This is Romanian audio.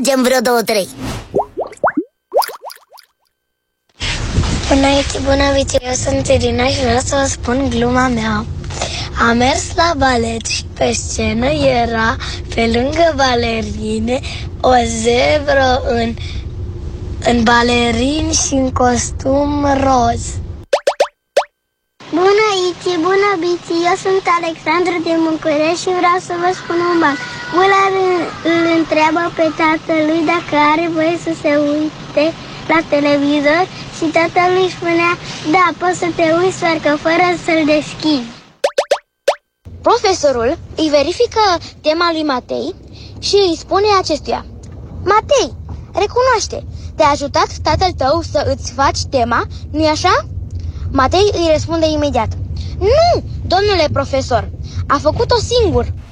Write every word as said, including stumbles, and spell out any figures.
mergem vreo două, trei. Bună, Iti, bună, Vici, eu sunt Irina și vreau să vă spun gluma mea. Am mers la balet și pe scenă era, pe lângă balerine, o zebră în, în balerini și în costum roz. Bună, Iti, bună, Bici, eu sunt Alexandru din București și vreau să vă spun un ban. Mular îl întreabă pe tatălui dacă are voie să se uite la televizor și tatălui îi spunea, da, poți să te uiți, doar că fără să-l deschizi. Profesorul îi verifică tema lui Matei și îi spune acestuia: Matei, recunoaște, te-a ajutat tatăl tău să îți faci tema, nu-i așa? Matei îi răspunde imediat: Nu, domnule profesor, a făcut-o singur.